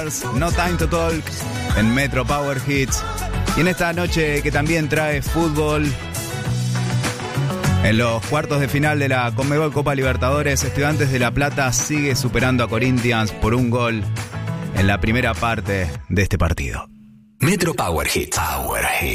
Stars, No Time to Talk en Metro Power Hits. Y en esta noche que también trae fútbol, en los cuartos de final de la Conmebol Copa Libertadores, Estudiantes de La Plata sigue superando a Corinthians por un gol en la primera parte de este partido. Metro Power Hits.